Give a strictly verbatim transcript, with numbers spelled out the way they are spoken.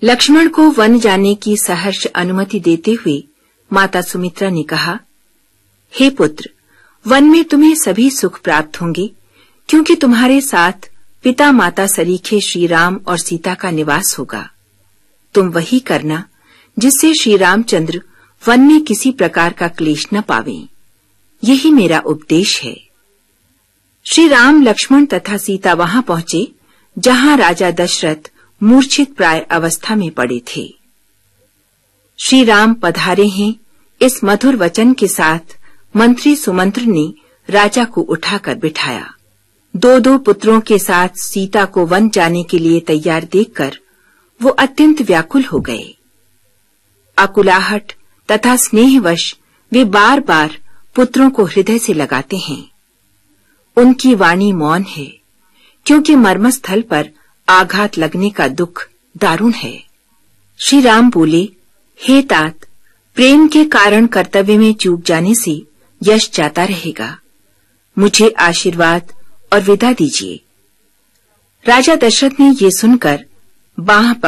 लक्ष्मण को वन जाने की सहर्ष अनुमति देते हुए माता सुमित्रा ने कहा, हे पुत्र, वन में तुम्हें सभी सुख प्राप्त होंगे, क्योंकि तुम्हारे साथ पिता माता सरीखे श्री राम और सीता का निवास होगा। तुम वही करना जिससे श्री रामचंद्र वन में किसी प्रकार का क्लेश न पावें। यही मेरा उपदेश है। श्री राम, लक्ष्मण तथा सीता वहां पहुंचे जहां राजा दशरथ मूर्छित प्राय अवस्था में पड़े थे। श्री राम पधारे हैं, इस मधुर वचन के साथ मंत्री सुमंत्र ने राजा को उठाकर बिठाया। दो दो पुत्रों के साथ सीता को वन जाने के लिए तैयार देखकर वो अत्यंत व्याकुल हो गए। आकुलाहट तथा स्नेहवश वे बार बार पुत्रों को हृदय से लगाते हैं। उनकी वाणी मौन है, क्योंकि मर्मस्थल पर आघात लगने का दुख दारुण है। श्री राम बोले, हे तात, प्रेम के कारण कर्तव्य में चूक जाने से यश जाता रहेगा। मुझे आशीर्वाद और विदा दीजिए। राजा दशरथ ने ये सुनकर बांह